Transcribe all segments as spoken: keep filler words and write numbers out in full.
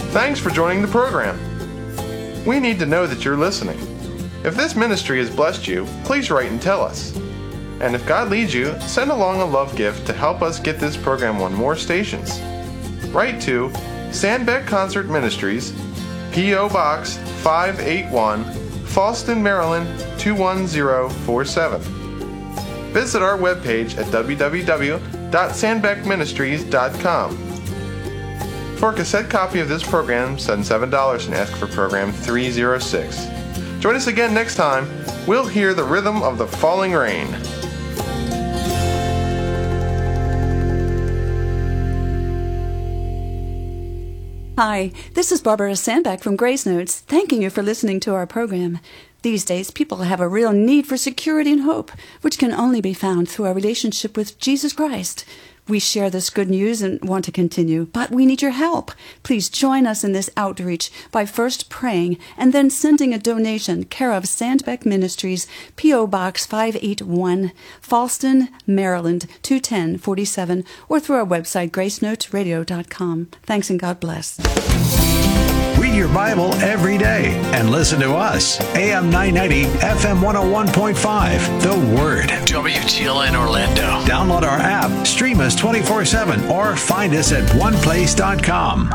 Thanks for joining the program. We need to know that you're listening. If this ministry has blessed you, please write and tell us. And if God leads you, send along a love gift to help us get this program on more stations. Write to Sandbeck Concert Ministries, P O. Box five eighty-one, Fallston, Maryland two one zero four seven. Visit our webpage at w w w dot sandbeck ministries dot com. For a cassette copy of this program, send seven dollars and ask for program three oh six. Join us again next time. We'll hear the rhythm of the falling rain. Hi, this is Barbara Sandbeck from Grace Notes, thanking you for listening to our program. These days, people have a real need for security and hope, which can only be found through our relationship with Jesus Christ. We share this good news and want to continue, but we need your help. Please join us in this outreach by first praying and then sending a donation, care of Sandbeck Ministries, P O. Box five eighty-one, Fallston, Maryland two ten forty-seven, or through our website, grace notes radio dot com. Thanks and God bless. Read your Bible every day and listen to us. A M nine ninety, F M one oh one point five. The Word. W G L N Orlando. Download our app, stream us twenty-four seven, or find us at one place dot com.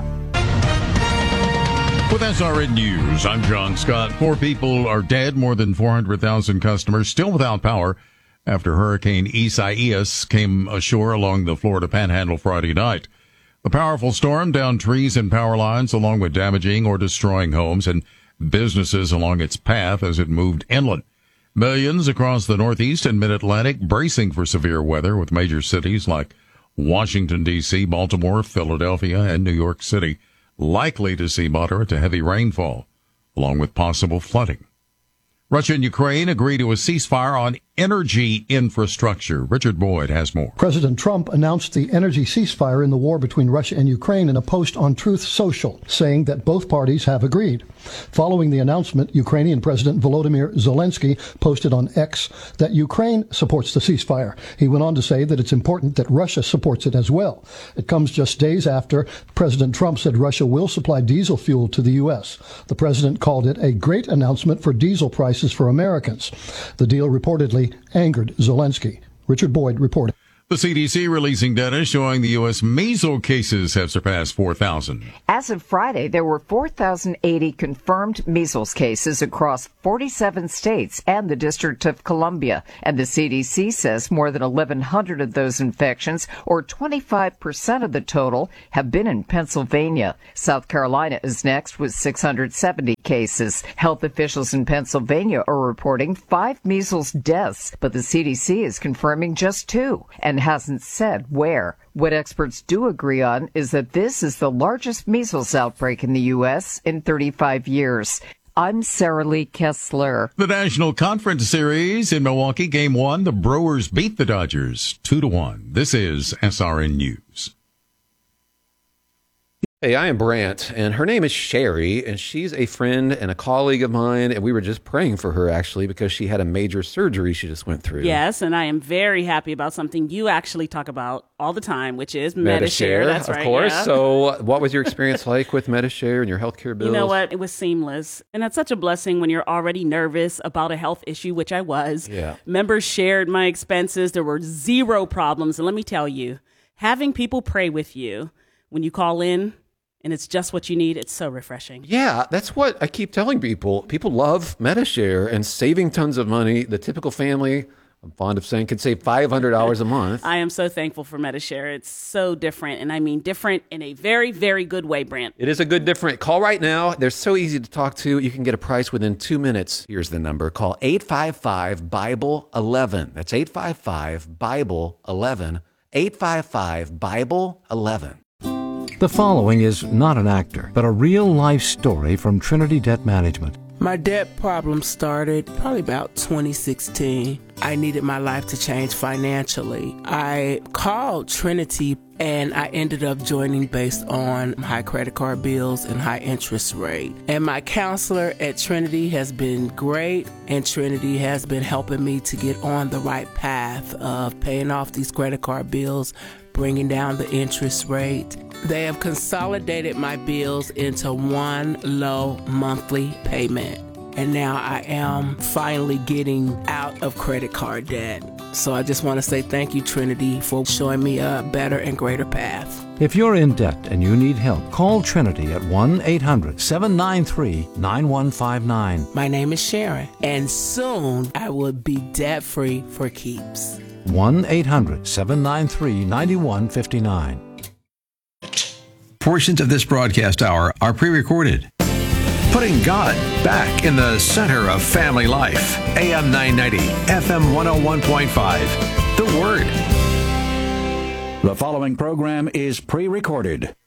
With S R N News, I'm John Scott. Four people are dead, more than four hundred thousand customers still without power after Hurricane Isaias came ashore along the Florida Panhandle Friday night. The powerful storm downed trees and power lines, along with damaging or destroying homes and businesses along its path as it moved inland. Millions across the Northeast and Mid-Atlantic bracing for severe weather, with major cities like Washington, D C, Baltimore, Philadelphia, and New York City likely to see moderate to heavy rainfall, along with possible flooding. Russia and Ukraine agree to a ceasefire on energy infrastructure. Richard Boyd has more. President Trump announced the energy ceasefire in the war between Russia and Ukraine in a post on Truth Social, saying that both parties have agreed. Following the announcement, Ukrainian President Volodymyr Zelensky posted on X that Ukraine supports the ceasefire. He went on to say that it's important that Russia supports it as well. It comes just days after President Trump said Russia will supply diesel fuel to the U S. The president called it a great announcement for diesel prices for Americans. The deal reportedly angered Zelensky. Richard Boyd reporting. The C D C releasing data showing the U S measles cases have surpassed four thousand. As of Friday, there were four thousand eighty confirmed measles cases across forty-seven states and the District of Columbia. And the C D C says more than eleven hundred of those infections, or twenty-five percent of the total, have been in Pennsylvania. South Carolina is next with six hundred seventy cases. Health officials in Pennsylvania are reporting five measles deaths, but the C D C is confirming just two and hasn't said where. What experts do agree on is that this is the largest measles outbreak in the U S in thirty-five years. I'm Sarah Lee Kessler. The National Conference Series in Milwaukee, Game one, the Brewers beat the Dodgers two to one. This is S R N News. Hey, I am Brant, and her name is Sherry, and she's a friend and a colleague of mine, and we were just praying for her, actually, because she had a major surgery she just went through. Yes, and I am very happy about something you actually talk about all the time, which is Medi-Share. Medi-Share, That's of right, course. yeah. So what was your experience like with Medi-Share and your healthcare bills? You know what? It was seamless, and that's such a blessing when you're already nervous about a health issue, which I was. Yeah. Members shared my expenses. There were zero problems, and let me tell you, having people pray with you when you call in, and it's just what you need, it's so refreshing. Yeah, that's what I keep telling people. People love Medi-Share and saving tons of money. The typical family, I'm fond of saying, can save five hundred dollars a month. I am so thankful for Medi-Share. It's so different, and I mean different in a very, very good way, Brant. It is a good different. Call right now. They're so easy to talk to. You can get a price within two minutes. Here's the number. Call eight five five, Bible eleven. That's eight five five, Bible eleven. eight five five, Bible eleven. The following is not an actor, but a real-life story from Trinity Debt Management. My debt problem started probably about twenty sixteen. I needed my life to change financially. I called Trinity and I ended up joining based on high credit card bills and high interest rate. And my counselor at Trinity has been great, and Trinity has been helping me to get on the right path of paying off these credit card bills, bringing down the interest rate. They have consolidated my bills into one low monthly payment. And now I am finally getting out of credit card debt. So I just want to say thank you, Trinity, for showing me a better and greater path. If you're in debt and you need help, call Trinity at one eight hundred seven nine three nine one five nine. My name is Sharon, and soon I will be debt-free for keeps. one eight hundred seven nine three nine one five nine. Portions of this broadcast hour are pre-recorded. Putting God back in the center of family life. A M nine ninety, F M one oh one point five. The Word. The following program is pre-recorded.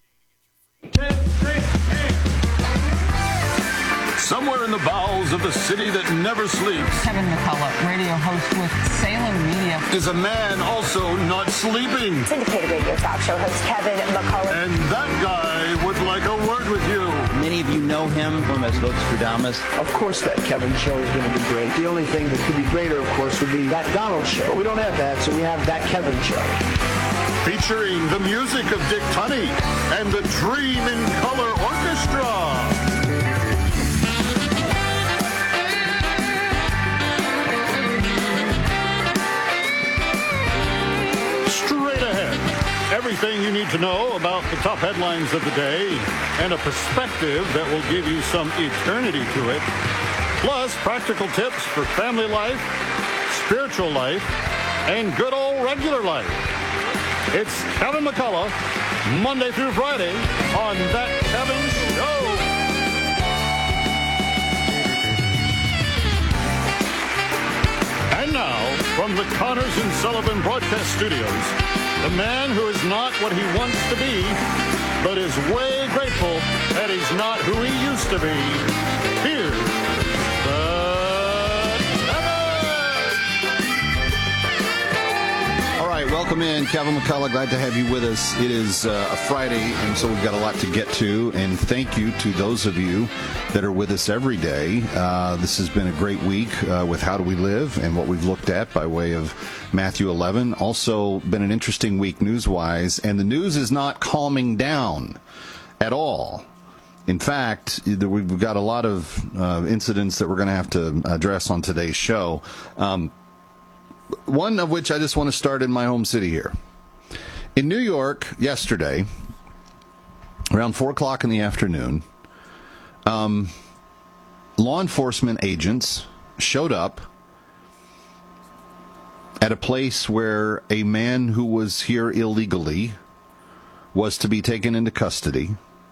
Somewhere in the bowels of the city that never sleeps, Kevin McCullough, radio host with Salem Media, is a man also not sleeping. Syndicated radio talk show host Kevin McCullough. And that guy would like a word with you. Many of you know him from as Nostradamus. Of course that Kevin show is going to be great. The only thing that could be greater, of course, would be that Donald show. But we don't have that, so we have that Kevin show. Featuring the music of Dick Tunney and the Dream in Color Orchestra. Straight ahead, everything you need to know about the top headlines of the day and a perspective that will give you some eternity to it. Plus, practical tips for family life, spiritual life, and good old regular life. It's Kevin McCullough, Monday through Friday on That Kevin Show. And now, from the Connors and Sullivan Broadcast Studios, the man who is not what he wants to be, but is way grateful that he's not who he used to be. Here's the Welcome in, Kevin McCullough. Glad to have you with us. It is uh, a Friday, and so we've got a lot to get to. And thank you to those of you that are with us every day. Uh, this has been a great week uh, with How Do We Live and what we've looked at by way of Matthew eleven. Also been an interesting week news-wise, and the news is not calming down at all. In fact, we've got a lot of uh, incidents that we're going to have to address on today's show. Um, One of which I just want to start in my home city here. In New York yesterday, around four o'clock in the afternoon, um, law enforcement agents showed up at a place where a man who was here illegally was to be taken into custody.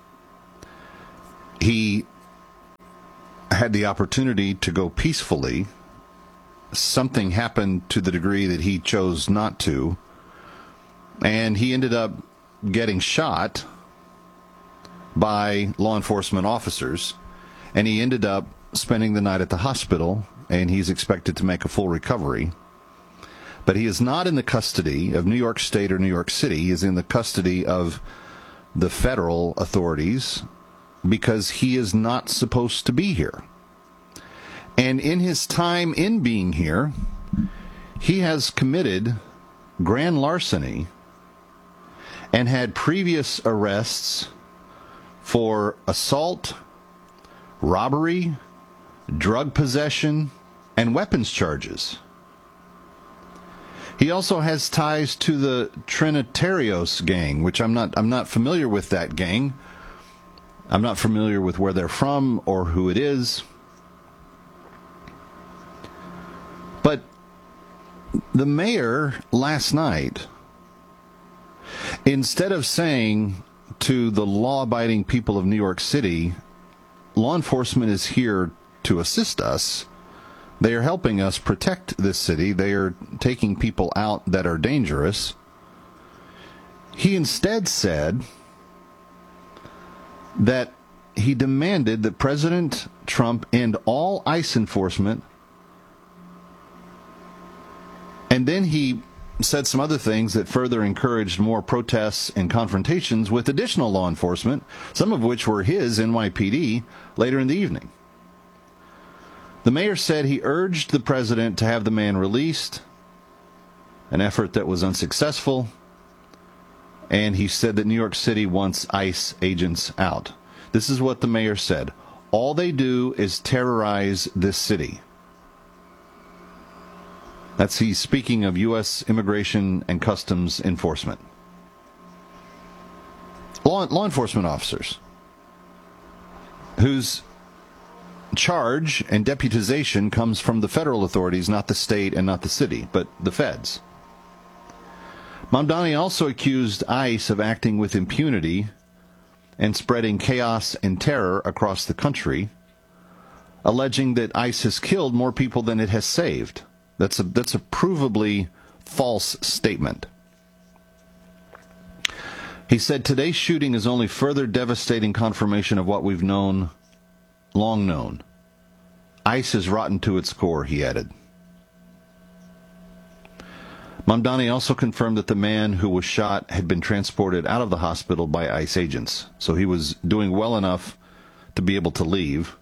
He had the opportunity to go peacefully. Something happened to the degree that he chose not to, and he ended up getting shot by law enforcement officers, and he ended up spending the night at the hospital, and he's expected to make a full recovery. But he is not in the custody of New York State or New York City. He is in the custody of the federal authorities because he is not supposed to be here. And in his time in being here, he has committed grand larceny and had previous arrests for assault, robbery, drug possession, and weapons charges. He also has ties to the Trinitarios gang, which I'm not I'm not familiar with that gang. I'm not familiar with where they're from or who it is. But the mayor last night, instead of saying to the law-abiding people of New York City, law enforcement is here to assist us, they are helping us protect this city, they are taking people out that are dangerous, he instead said that he demanded that President Trump end all ICE enforcement. And then he said some other things that further encouraged more protests and confrontations with additional law enforcement, some of which were his N Y P D, later in the evening. The mayor said he urged the president to have the man released, an effort that was unsuccessful. and he said that New York City wants ICE agents out. This is what the mayor said. All they do is terrorize this city. That's he's speaking of U S Immigration and Customs Enforcement. Law, law enforcement officers whose charge and deputization comes from the federal authorities, not the state and not the city, but the feds. Mamdani also accused ICE of acting with impunity and spreading chaos and terror across the country, alleging that ICE has killed more people than it has saved. That's a, that's a provably false statement. He said today's shooting is only further devastating confirmation of what we've known, long known. ICE is rotten to its core, he added. Mamdani also confirmed that the man who was shot had been transported out of the hospital by ICE agents, so he was doing well enough to be able to leave.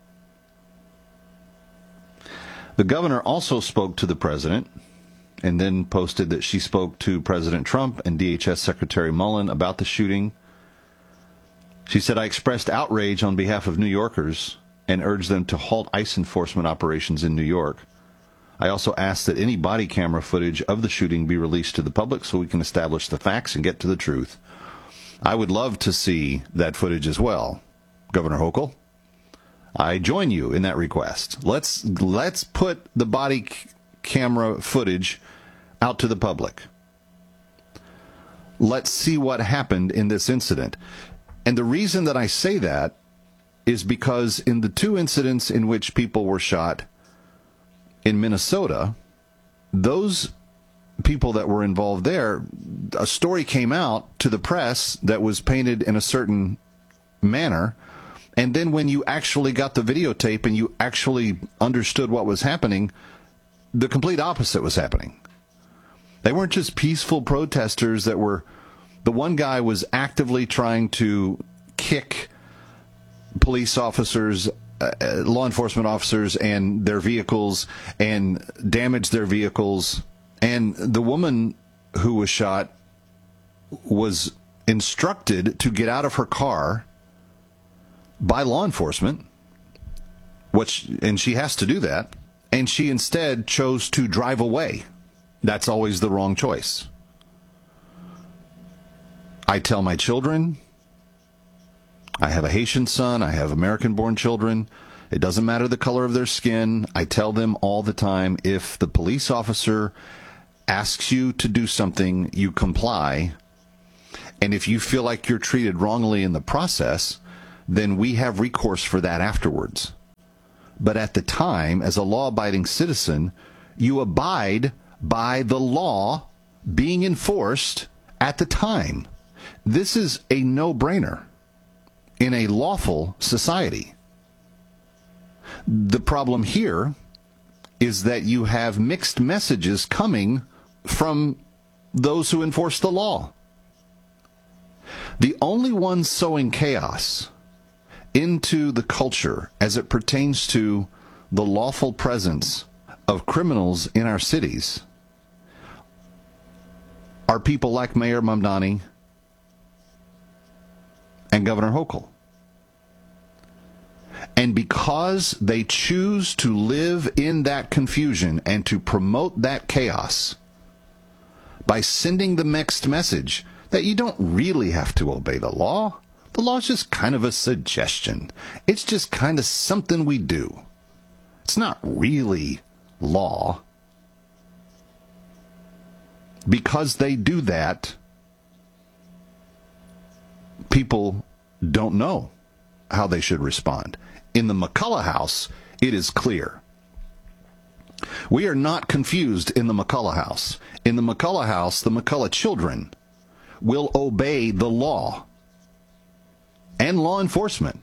The governor also spoke to the president and then posted that she spoke to President Trump and D H S Secretary Mullen about the shooting. She said, I expressed outrage on behalf of New Yorkers and urged them to halt ICE enforcement operations in New York. I also asked that any body camera footage of the shooting be released to the public so we can establish the facts and get to the truth. I would love to see that footage as well, Governor Hochul. I join you in that request. Let's let's put the body c- camera footage out to the public. Let's see what happened in this incident. And the reason that I say that is because in the two incidents in which people were shot in Minnesota, those people that were involved there, a story came out to the press that was painted in a certain manner. And then when you actually got the videotape and you actually understood what was happening, the complete opposite was happening. They weren't just peaceful protesters that were, the one guy was actively trying to kick police officers, uh, law enforcement officers and their vehicles and damage their vehicles. And the woman who was shot was instructed to get out of her car by law enforcement, which, and she has to do that, and she instead chose to drive away. That's always the wrong choice. I tell my children, I have a Haitian son, I have American-born children, it doesn't matter the color of their skin, I tell them all the time, if the police officer asks you to do something, you comply, and if you feel like you're treated wrongly in the process, then we have recourse for that afterwards. But at the time, as a law-abiding citizen, you abide by the law being enforced at the time. This is a no-brainer in a lawful society. The problem here is that you have mixed messages coming from those who enforce the law. The only ones sowing chaos into the culture as it pertains to the lawful presence of criminals in our cities are people like Mayor Mamdani and Governor Hochul. And because they choose to live in that confusion and to promote that chaos by sending the mixed message that you don't really have to obey the law, the law is just kind of a suggestion. It's just kind of something we do. It's not really law. Because they do that, people don't know how they should respond. In the McCullough House, it is clear. We are not confused in the McCullough House. In the McCullough House, the McCullough children will obey the law and law enforcement.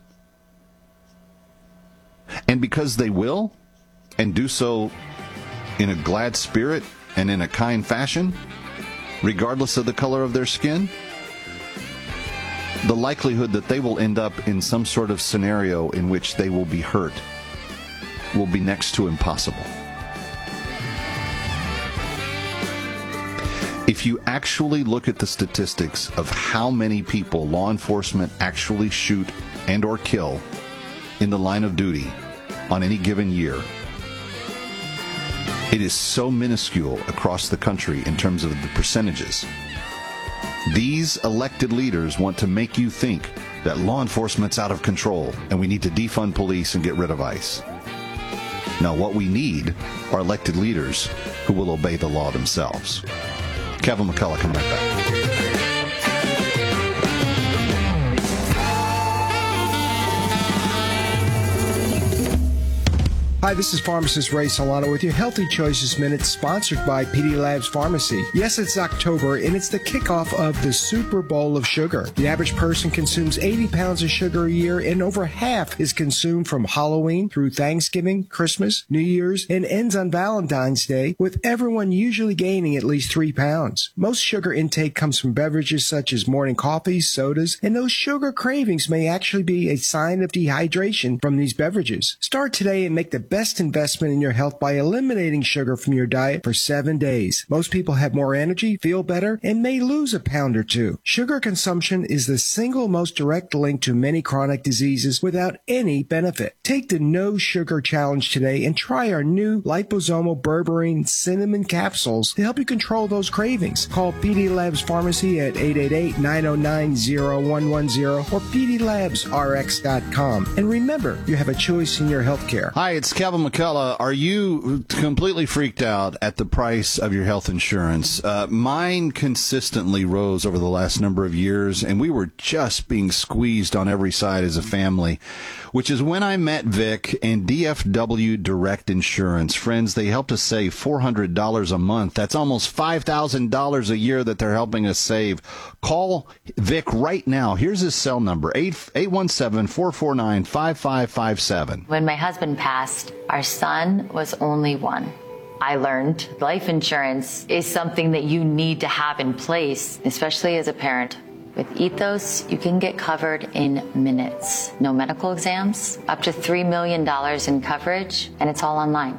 And because they will, and do so in a glad spirit and in a kind fashion, regardless of the color of their skin, the likelihood that they will end up in some sort of scenario in which they will be hurt will be next to impossible. If you actually look at the statistics of how many people law enforcement actually shoot and or kill in the line of duty on any given year, it is so minuscule across the country in terms of the percentages. These elected leaders want to make you think that law enforcement's out of control and we need to defund police and get rid of ICE. Now, what we need are elected leaders who will obey the law themselves. Kevin McCullough coming right back. Hi, this is pharmacist Ray Solano with your Healthy Choices Minute, sponsored by P D Labs Pharmacy. Yes, it's October, and it's the kickoff of the Super Bowl of sugar. The average person consumes eighty pounds of sugar a year, and over half is consumed from Halloween through Thanksgiving, Christmas, New Year's, and ends on Valentine's Day, with everyone usually gaining at least three pounds. Most sugar intake comes from beverages such as morning coffees, sodas, and those sugar cravings may actually be a sign of dehydration from these beverages. Start today and make the best investment in your health by eliminating sugar from your diet for seven days. Most people have more energy, feel better, and may lose a pound or two. Sugar consumption is the single most direct link to many chronic diseases without any benefit. Take the No Sugar Challenge today and try our new liposomal berberine cinnamon capsules to help you control those cravings. Call P D Labs Pharmacy at eight eight eight, nine oh nine, oh one one oh or p d labs r x dot com. And remember, you have a choice in your health care. Hi, it's Kevin McCullough. Are you completely freaked out at the price of your health insurance? Uh, mine consistently rose over the last number of years, and we were just being squeezed on every side as a family, which is when I met Vic and D F W Direct Insurance. Friends, they helped us save four hundred dollars a month. That's almost five thousand dollars a year that they're helping us save. Call Vic right now. Here's his cell number, eight one seven, four four nine, five five five seven. When my husband passed, our son was only one. I learned life insurance is something that you need to have in place, especially as a parent. With Ethos, you can get covered in minutes. No medical exams, up to three million dollars in coverage, and it's all online.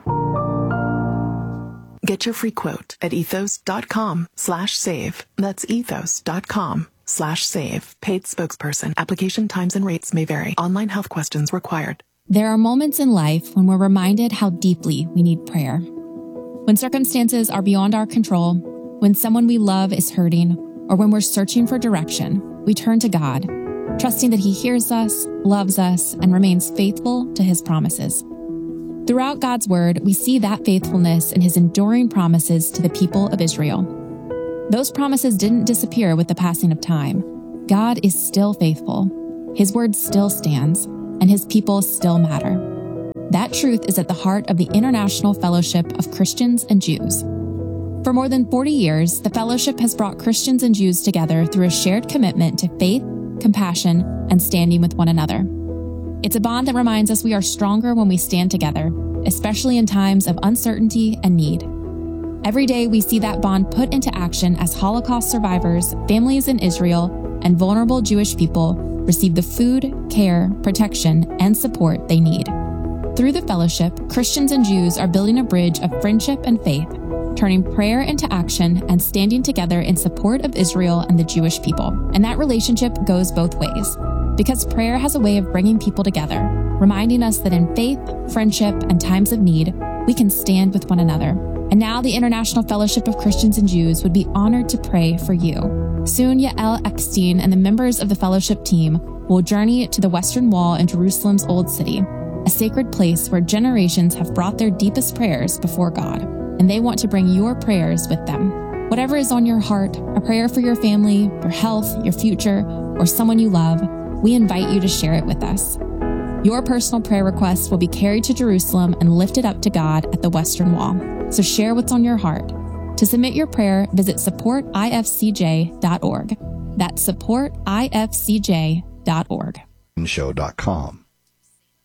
Get your free quote at ethos.com slash save. That's ethos.com slash save. Paid spokesperson. Application times and rates may vary. Online health questions required. There are moments in life when we're reminded how deeply we need prayer. When circumstances are beyond our control, when someone we love is hurting, or when we're searching for direction, we turn to God, trusting that He hears us, loves us, and remains faithful to His promises. Throughout God's Word, we see that faithfulness in His enduring promises to the people of Israel. Those promises didn't disappear with the passing of time. God is still faithful. His Word still stands, and His people still matter. That truth is at the heart of the International Fellowship of Christians and Jews. For more than forty years, the fellowship has brought Christians and Jews together through a shared commitment to faith, compassion, and standing with one another. It's a bond that reminds us we are stronger when we stand together, especially in times of uncertainty and need. Every day we see that bond put into action as Holocaust survivors, families in Israel, and vulnerable Jewish people receive the food, care, protection, and support they need. Through the fellowship, Christians and Jews are building a bridge of friendship and faith, turning prayer into action and standing together in support of Israel and the Jewish people. And that relationship goes both ways, because prayer has a way of bringing people together, reminding us that in faith, friendship, and times of need, we can stand with one another. And now the International Fellowship of Christians and Jews would be honored to pray for you. Soon, Yael Eckstein and the members of the fellowship team will journey to the Western Wall in Jerusalem's Old City, a sacred place where generations have brought their deepest prayers before God, and they want to bring your prayers with them. Whatever is on your heart, a prayer for your family, your health, your future, or someone you love, we invite you to share it with us. Your personal prayer requests will be carried to Jerusalem and lifted up to God at the Western Wall. So share what's on your heart. To submit your prayer, visit support I F C J dot org. That's support I F C J dot org. show dot com.